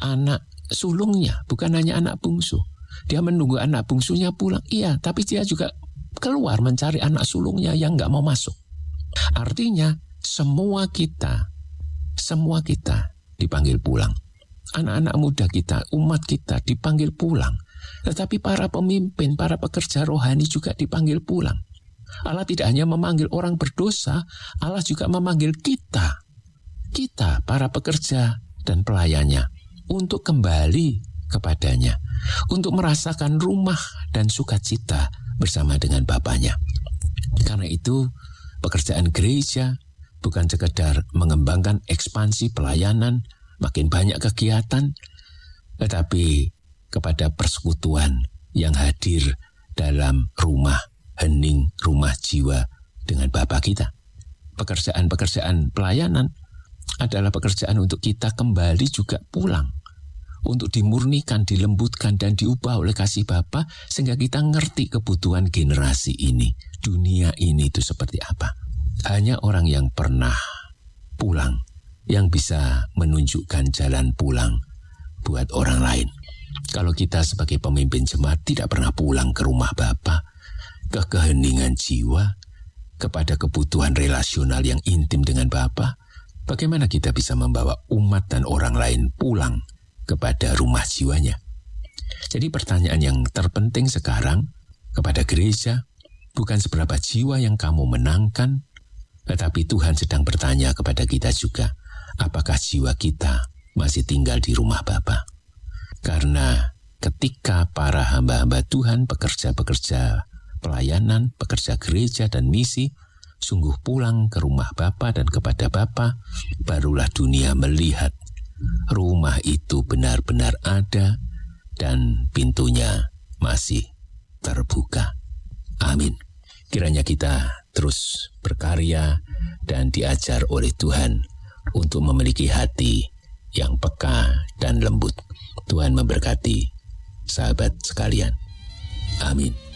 anak sulungnya, bukan hanya anak bungsu. Dia menunggu anak bungsunya pulang, iya, tapi dia juga keluar mencari anak sulungnya yang nggak mau masuk. Artinya semua kita dipanggil pulang. Anak-anak muda kita, umat kita dipanggil pulang. Tetapi para pemimpin, para pekerja rohani juga dipanggil pulang. Allah tidak hanya memanggil orang berdosa, Allah juga memanggil kita para pekerja dan pelayannya, untuk kembali kepadanya, untuk merasakan rumah dan sukacita bersama dengan Bapaknya. Karena itu, pekerjaan gereja bukan sekedar mengembangkan ekspansi pelayanan, makin banyak kegiatan, tetapi kepada persekutuan yang hadir dalam rumah hening, rumah jiwa dengan Bapa kita. Pekerjaan-pekerjaan pelayanan adalah pekerjaan untuk kita kembali juga pulang, untuk dimurnikan, dilembutkan, dan diubah oleh kasih Bapa, sehingga kita ngerti kebutuhan generasi ini, dunia ini itu seperti apa. Hanya orang yang pernah pulang yang bisa menunjukkan jalan pulang buat orang lain. Kalau kita sebagai pemimpin jemaat tidak pernah pulang ke rumah Bapa, ke keheningan jiwa, kepada kebutuhan relasional yang intim dengan Bapa, bagaimana kita bisa membawa umat dan orang lain pulang kepada rumah jiwanya? Jadi pertanyaan yang terpenting sekarang kepada gereja, bukan seberapa jiwa yang kamu menangkan, tetapi Tuhan sedang bertanya kepada kita juga, apakah jiwa kita masih tinggal di rumah Bapa? Karena ketika para hamba-hamba Tuhan, pekerja-pekerja pelayanan, pekerja gereja dan misi, sungguh pulang ke rumah Bapa dan kepada Bapa, barulah dunia melihat rumah itu benar-benar ada dan pintunya masih terbuka. Amin. Kiranya kita terus berkarya dan diajar oleh Tuhan untuk memiliki hati yang peka dan lembut. Tuhan memberkati sahabat sekalian. Amin.